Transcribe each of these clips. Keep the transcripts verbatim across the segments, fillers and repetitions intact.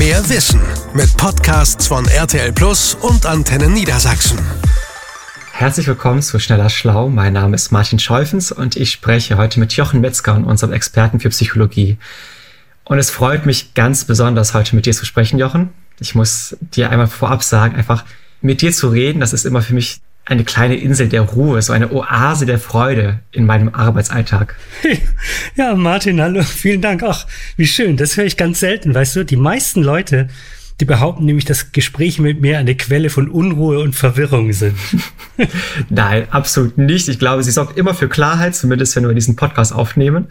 Mehr Wissen mit Podcasts von R T L Plus und Antenne Niedersachsen. Herzlich willkommen zu Schneller Schlau. Mein Name ist Martin Scheufens und ich spreche heute mit Jochen Metzger, unserem Experten für Psychologie. Und es freut mich ganz besonders, heute mit dir zu sprechen, Jochen. Ich muss dir einmal vorab sagen, einfach mit dir zu reden, das ist immer für mich eine kleine Insel der Ruhe, so eine Oase der Freude in meinem Arbeitsalltag. Ja, Martin, hallo, vielen Dank. Ach, wie schön, das höre ich ganz selten, weißt du. Die meisten Leute, die behaupten nämlich, dass Gespräche mit mir eine Quelle von Unruhe und Verwirrung sind. Nein, absolut nicht. Ich glaube, sie sorgt immer für Klarheit, zumindest wenn wir diesen Podcast aufnehmen.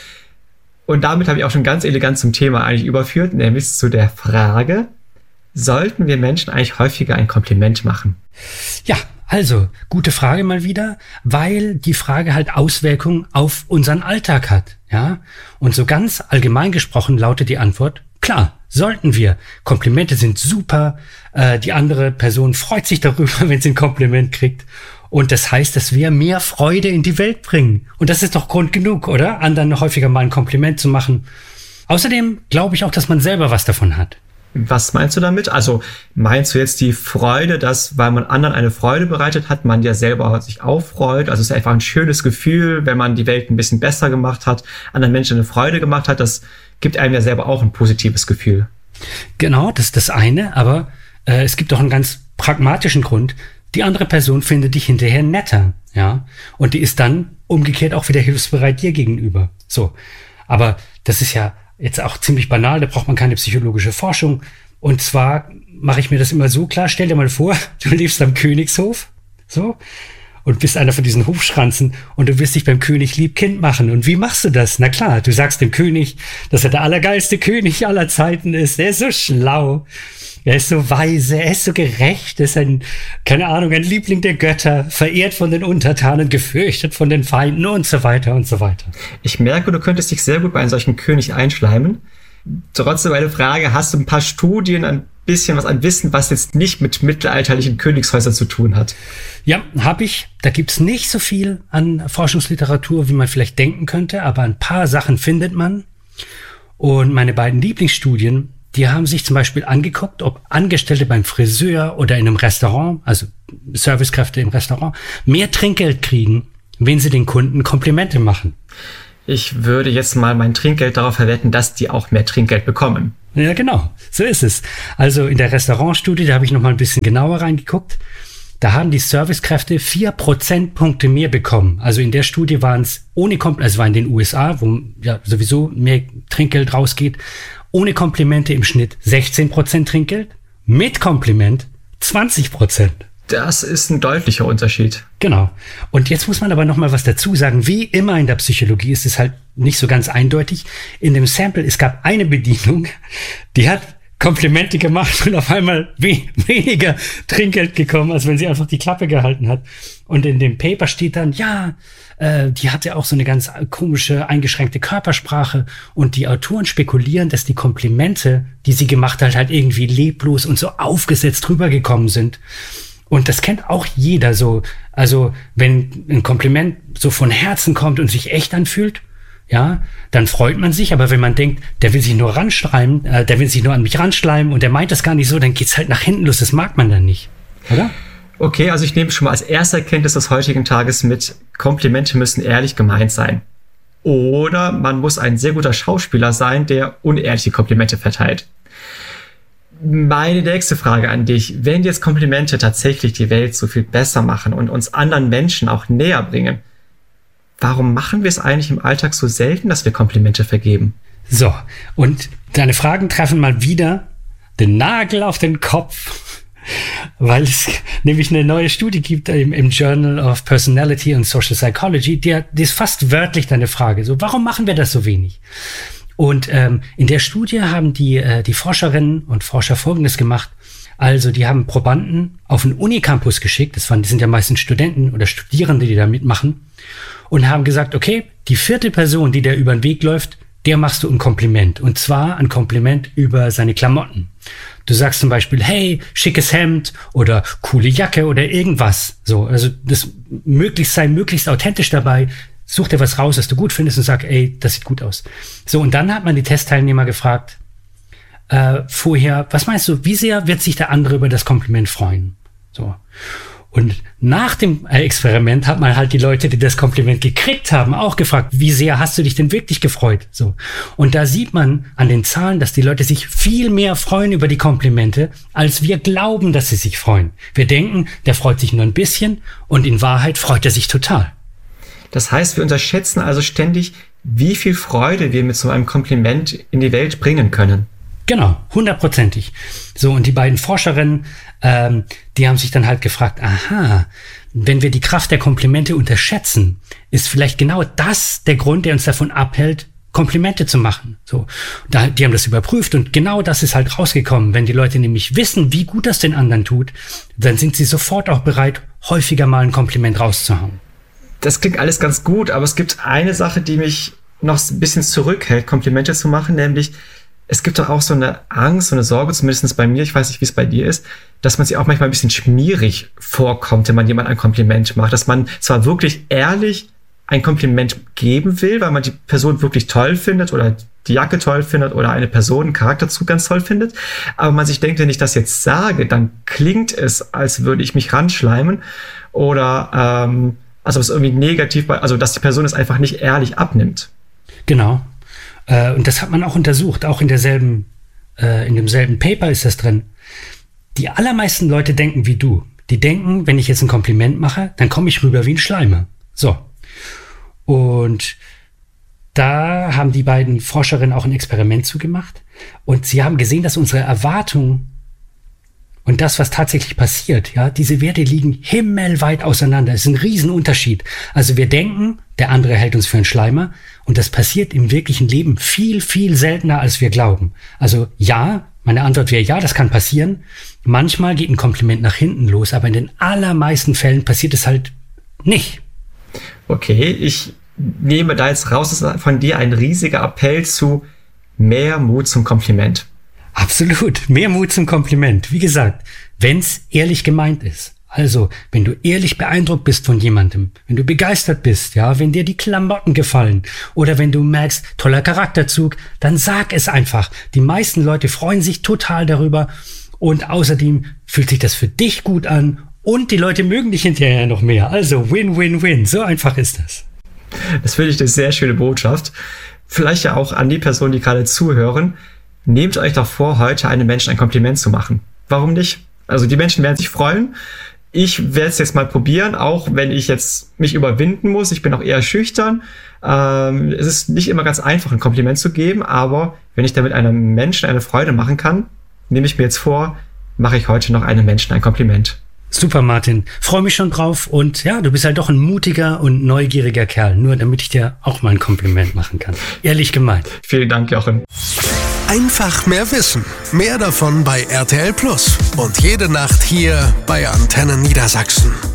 Und damit habe ich auch schon ganz elegant zum Thema eigentlich überführt, nämlich zu der Frage, sollten wir Menschen eigentlich häufiger ein Kompliment machen? Ja, also, gute Frage mal wieder, weil die Frage halt Auswirkungen auf unseren Alltag hat, ja? Und so ganz allgemein gesprochen lautet die Antwort, klar, sollten wir. Komplimente sind super, äh, die andere Person freut sich darüber, wenn sie ein Kompliment kriegt. Und das heißt, dass wir mehr Freude in die Welt bringen. Und das ist doch Grund genug, oder? Anderen häufiger mal ein Kompliment zu machen. Außerdem glaube ich auch, dass man selber was davon hat. Was meinst du damit? Also meinst du jetzt die Freude, dass, weil man anderen eine Freude bereitet hat, man ja selber sich auch freut? Also es ist einfach ein schönes Gefühl, wenn man die Welt ein bisschen besser gemacht hat, anderen Menschen eine Freude gemacht hat. Das gibt einem ja selber auch ein positives Gefühl. Genau, das ist das eine. Aber äh, es gibt auch einen ganz pragmatischen Grund. Die andere Person findet dich hinterher netter, ja. Und die ist dann umgekehrt auch wieder hilfsbereit dir gegenüber. So. Aber das ist ja jetzt auch ziemlich banal, da braucht man keine psychologische Forschung. Und zwar mache ich mir das immer so klar, stell dir mal vor, du lebst am Königshof, so, und bist einer von diesen Hofschranzen und du wirst dich beim König lieb-Kind machen. Und wie machst du das? Na klar, du sagst dem König, dass er der allergeilste König aller Zeiten ist. Er ist so schlau, er ist so weise, er ist so gerecht, er ist ein, keine Ahnung, ein Liebling der Götter, verehrt von den Untertanen, gefürchtet von den Feinden und so weiter und so weiter. Ich merke, du könntest dich sehr gut bei einem solchen König einschleimen. Trotzdem eine Frage, hast du ein paar Studien, ein bisschen was an Wissen, was jetzt nicht mit mittelalterlichen Königshäusern zu tun hat? Ja, habe ich. Da gibt's nicht so viel an Forschungsliteratur, wie man vielleicht denken könnte, aber ein paar Sachen findet man. Und meine beiden Lieblingsstudien, die haben sich zum Beispiel angeguckt, ob Angestellte beim Friseur oder in einem Restaurant, also Servicekräfte im Restaurant, mehr Trinkgeld kriegen, wenn sie den Kunden Komplimente machen. Ich würde jetzt mal mein Trinkgeld darauf verwenden, dass die auch mehr Trinkgeld bekommen. Ja, genau. So ist es. Also in der Restaurantstudie, da habe ich noch mal ein bisschen genauer reingeguckt. Da haben die Servicekräfte vier Prozentpunkte mehr bekommen. Also in der Studie waren es ohne Komplimente, also war in den U S A, wo ja sowieso mehr Trinkgeld rausgeht, ohne Komplimente im Schnitt sechzehn Prozent Trinkgeld, mit Kompliment zwanzig Prozent. Das ist ein deutlicher Unterschied. Genau. Und jetzt muss man aber noch mal was dazu sagen. Wie immer in der Psychologie ist es halt nicht so ganz eindeutig. In dem Sample, es gab eine Bedienung, die hat Komplimente gemacht und auf einmal we- weniger Trinkgeld gekommen, als wenn sie einfach die Klappe gehalten hat. Und in dem Paper steht dann, ja, äh, die hatte auch so eine ganz komische, eingeschränkte Körpersprache. Und die Autoren spekulieren, dass die Komplimente, die sie gemacht hat, halt irgendwie leblos und so aufgesetzt rübergekommen sind. Und das kennt auch jeder so. Also wenn ein Kompliment so von Herzen kommt und sich echt anfühlt, ja, dann freut man sich. Aber wenn man denkt, der will sich nur ranschreiben, äh, der will sich nur an mich ranschleimen und der meint das gar nicht so, dann geht's halt nach hinten los. Das mag man dann nicht, oder? Okay, also ich nehme schon mal als erste Erkenntnis des heutigen Tages mit, Komplimente müssen ehrlich gemeint sein. Oder man muss ein sehr guter Schauspieler sein, der unehrliche Komplimente verteilt. Meine nächste Frage an dich. Wenn jetzt Komplimente tatsächlich die Welt so viel besser machen und uns anderen Menschen auch näher bringen, warum machen wir es eigentlich im Alltag so selten, dass wir Komplimente vergeben? So, und deine Fragen treffen mal wieder den Nagel auf den Kopf, weil es nämlich eine neue Studie gibt im, im Journal of Personality and Social Psychology, die, die ist fast wörtlich deine Frage. So, warum machen wir das so wenig? Und ähm, in der Studie haben die, äh, die Forscherinnen und Forscher Folgendes gemacht. Also die haben Probanden auf einen Unicampus geschickt, das waren, die sind ja meistens Studenten oder Studierende, die da mitmachen, und haben gesagt, okay, die vierte Person, die da über den Weg läuft, der machst du ein Kompliment. Und zwar ein Kompliment über seine Klamotten. Du sagst zum Beispiel, hey, schickes Hemd oder coole Jacke oder irgendwas. So, also das möglichst sei möglichst authentisch dabei. Such dir was raus, was du gut findest und sag, ey, das sieht gut aus. So, und dann hat man die Testteilnehmer gefragt, äh, vorher, was meinst du, wie sehr wird sich der andere über das Kompliment freuen? So. Und nach dem Experiment hat man halt die Leute, die das Kompliment gekriegt haben, auch gefragt, wie sehr hast du dich denn wirklich gefreut? So. Und da sieht man an den Zahlen, dass die Leute sich viel mehr freuen über die Komplimente, als wir glauben, dass sie sich freuen. Wir denken, der freut sich nur ein bisschen und in Wahrheit freut er sich total. Das heißt, wir unterschätzen also ständig, wie viel Freude wir mit so einem Kompliment in die Welt bringen können. Genau, hundertprozentig. So, und die beiden Forscherinnen, ähm, die haben sich dann halt gefragt, aha, wenn wir die Kraft der Komplimente unterschätzen, ist vielleicht genau das der Grund, der uns davon abhält, Komplimente zu machen. So, da, die haben das überprüft und genau das ist halt rausgekommen. Wenn die Leute nämlich wissen, wie gut das den anderen tut, dann sind sie sofort auch bereit, häufiger mal ein Kompliment rauszuhauen. Das klingt alles ganz gut, aber es gibt eine Sache, die mich noch ein bisschen zurückhält, Komplimente zu machen, nämlich es gibt doch auch so eine Angst, so eine Sorge, zumindest bei mir, ich weiß nicht, wie es bei dir ist, dass man sich auch manchmal ein bisschen schmierig vorkommt, wenn man jemand ein Kompliment macht. Dass man zwar wirklich ehrlich ein Kompliment geben will, weil man die Person wirklich toll findet oder die Jacke toll findet oder eine Person, einen Charakterzug ganz toll findet, aber man sich denkt, wenn ich das jetzt sage, dann klingt es, als würde ich mich ranschleimen oder ähm, also es irgendwie negativ, also dass die Person es einfach nicht ehrlich abnimmt. Genau. Äh, und das hat man auch untersucht, auch in derselben, äh, in demselben Paper ist das drin. Die allermeisten Leute denken wie du. Die denken, wenn ich jetzt ein Kompliment mache, dann komme ich rüber wie ein Schleimer. So. Und da haben die beiden Forscherinnen auch ein Experiment zugemacht. Und sie haben gesehen, dass unsere Erwartungen und das, was tatsächlich passiert, ja, diese Werte liegen himmelweit auseinander. Es ist ein Riesenunterschied. Also wir denken, der andere hält uns für einen Schleimer und das passiert im wirklichen Leben viel, viel seltener, als wir glauben. Also ja, meine Antwort wäre ja, das kann passieren. Manchmal geht ein Kompliment nach hinten los, aber in den allermeisten Fällen passiert es halt nicht. Okay, ich nehme da jetzt raus, dass von dir ein riesiger Appell zu mehr Mut zum Kompliment. Absolut, mehr Mut zum Kompliment. Wie gesagt, wenn's ehrlich gemeint ist. Also, wenn du ehrlich beeindruckt bist von jemandem, wenn du begeistert bist, ja, wenn dir die Klamotten gefallen oder wenn du merkst, toller Charakterzug, dann sag es einfach. Die meisten Leute freuen sich total darüber und außerdem fühlt sich das für dich gut an und die Leute mögen dich hinterher noch mehr. Also win, win, win. So einfach ist das. Das finde ich eine sehr schöne Botschaft. Vielleicht ja auch an die Personen, die gerade zuhören. Nehmt euch doch vor, heute einem Menschen ein Kompliment zu machen. Warum nicht? Also die Menschen werden sich freuen. Ich werde es jetzt mal probieren, auch wenn ich jetzt mich überwinden muss. Ich bin auch eher schüchtern. Ähm, es ist nicht immer ganz einfach, ein Kompliment zu geben, aber wenn ich damit einem Menschen eine Freude machen kann, nehme ich mir jetzt vor, mache ich heute noch einem Menschen ein Kompliment. Super, Martin. Freue mich schon drauf und ja, du bist halt doch ein mutiger und neugieriger Kerl, nur damit ich dir auch mal ein Kompliment machen kann. Ehrlich gemeint. Vielen Dank, Jochen. Einfach mehr Wissen. Mehr davon bei R T L Plus. Und jede Nacht hier bei Antenne Niedersachsen.